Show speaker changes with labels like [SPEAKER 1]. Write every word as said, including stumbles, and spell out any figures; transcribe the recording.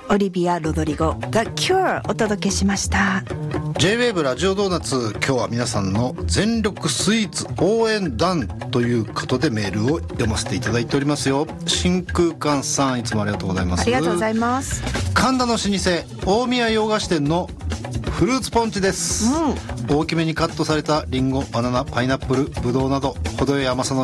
[SPEAKER 1] オリビア・ロドリゴ The Cure お届けしました。
[SPEAKER 2] ジェイウェーブ ラジオドーナツ、今日は皆さんの全力スイーツ応援団ということでメールを読ませていただいておりますよ。真空館さん、いつもありがとうございます。
[SPEAKER 1] ありがとうございます。
[SPEAKER 2] 神田の老舗大宮洋菓子店のフルーツポンチです、うん、大きめにカットされたリンゴ、バナナ、パイナップル、ブドウなど程よい甘さの